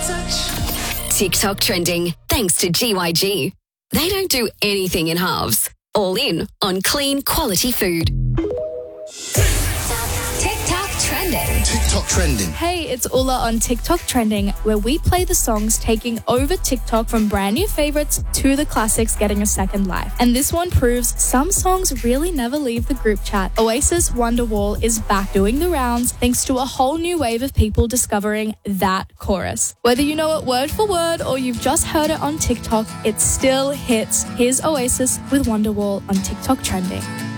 TikTok trending thanks to GYG. They don't do anything in halves. All in on clean, quality food. TikTok trending. TikTok trending. Hey, it's Ulla on TikTok Trending, where we play the songs taking over TikTok from brand new favorites to the classics getting a second life. And this one proves some songs really never leave the group chat. Oasis Wonderwall is back doing the rounds thanks to a whole new wave of people discovering that chorus. Whether you know it word for word or you've just heard it on TikTok, it still hits. Here's Oasis with Wonderwall on TikTok Trending.